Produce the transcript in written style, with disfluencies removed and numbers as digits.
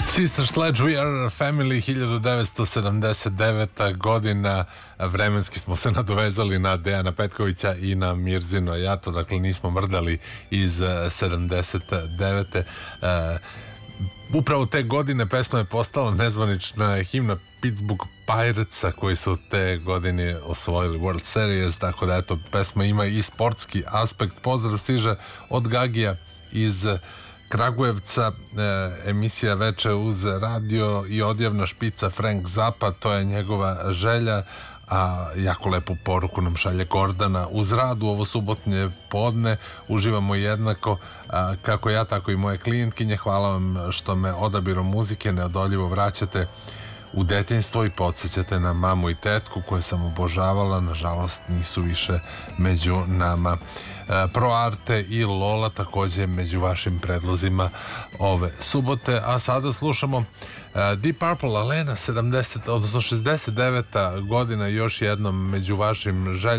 Sister Sledge, We Are Family, 1979. godina. Vremenski smo se nadovezali na Dejana Petkovića i na Mirzino Jato, dakle nismo mrdali iz 79. Upravo te godine pesma je postala nezvanična himna Pittsburgh Piratesa, koji su te godine osvojili World Series, tako da eto, pesma ima i sportski aspekt. Pozdrav stiže od Gagija iz Kragujevca, emisija Veče uz radio i odjevna špica Frank Zappa, to je njegova želja, a jako lepu poruku nam šalje Gordana. Uz radu ovo subotnje podne uživamo jednako kako ja, tako i moje klijentkinje. Hvala vam što me odabirom muzike neodoljivo vraćate u detinjstvo i podsjećate na mamu i tetku koje sam obožavala, nažalost nisu više među nama. Pro Arte i Lola takođe među vašim predlozima ove subote, a sada slušamo Deep Purple, Alena, 69. godina, još jednom među vašim željama.